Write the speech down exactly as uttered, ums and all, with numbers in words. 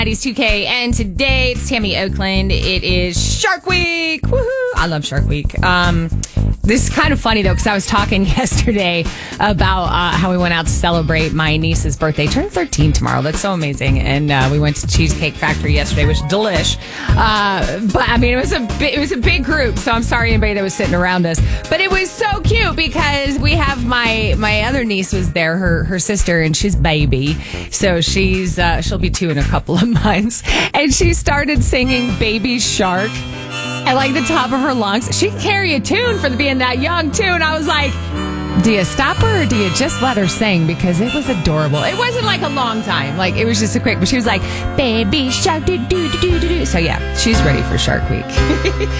nineties two K, and today it's Tammy Oakland. It is Shark Week. Woohoo! I love Shark Week. Um, this is kind of funny, though, because I was talking yesterday about uh, how we went out to celebrate my niece's birthday. Turned thirteen tomorrow. That's so amazing. And uh, we went to Cheesecake Factory yesterday, which is delish. Uh, but, I mean, it was, a bi- it was a big group, so I'm sorry anybody that was sitting around us. But it was so cute because we have my my other niece was there, her her sister, and she's baby. So she's uh, she'll be two in a couple of months. And she started singing Baby Shark at like the top of her lungs. She can carry a tune for being that young too. And I was like, do you stop her or do you just let her sing? Because it was adorable. It wasn't like a long time. Like it was just a quick, but she was like, Baby Shark, do do do do do. So yeah, she's ready for Shark Week.